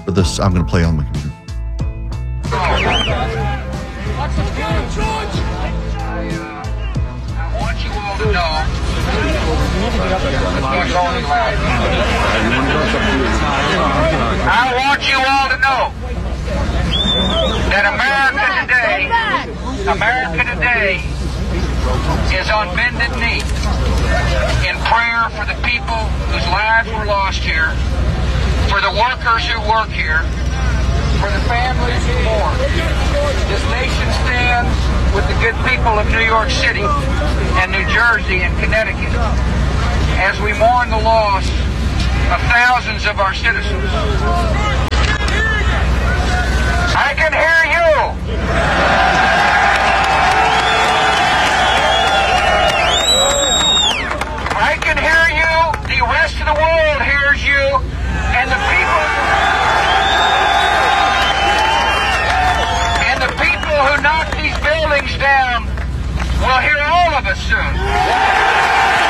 But this I'm going to play on my computer. I want you all to know. I want you all to know that America today is on bended knee in prayer for the people whose lives were lost here, for the workers who work here, for the families who mourn. This nation stands with the good people of New York City and New Jersey and Connecticut as we mourn the loss of thousands of our citizens. I can hear you. I can hear you. The rest of the world hears you. And the people who knock these buildings down will hear all of us soon.